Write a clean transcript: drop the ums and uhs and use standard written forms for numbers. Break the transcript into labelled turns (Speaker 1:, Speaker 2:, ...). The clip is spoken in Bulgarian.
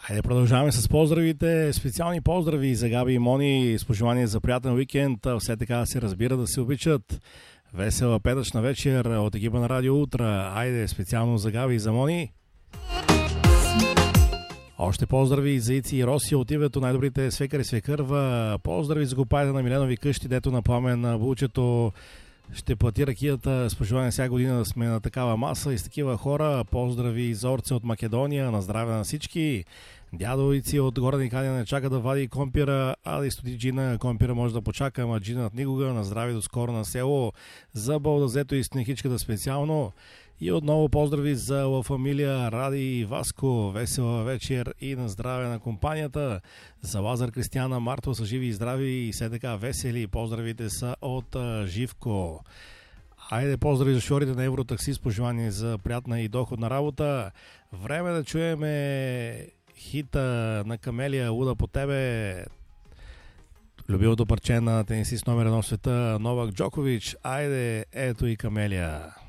Speaker 1: Хайде продължаваме с поздравите. Специални поздрави за Габи и Мони с пожелание за приятен уикенд. Все така да се разбира, да се обичат. Весела петъчна вечер от екипа на Радио Утра. Айде специално за Габи и за Мони. Още поздрави за Ици и Роси от името най-добрите свекър и свекърва. Поздрави за гопайда на Миленови къщи, дето на Пламен на Булчето ще плати ракията с пожелание всяка година да сме на такава маса и с такива хора. Поздрави за Орце от Македония, на здраве на всички. Дядо Ици от Горна Никания не чака да вади компира, а да изтоди джина. Компира може да почака, ама джинът никога. На здраве до скоро на село. За Балдазето и снехичката специално. И отново поздрави за Ла Фамилия, Ради и Васко. Весела вечер и на здраве на компанията. За Лазар, Кристияна, Марто са живи и здрави и все така весели. Поздравите са от Живко. Айде поздрави за шофьорите на Евротакси с пожелание за приятна и доходна работа. Време да чуеме хита на Камелия "Луда по тебе". Любимото парче на тенисист номер 1 в света Новак Джокович. Айде, ето и Камелия.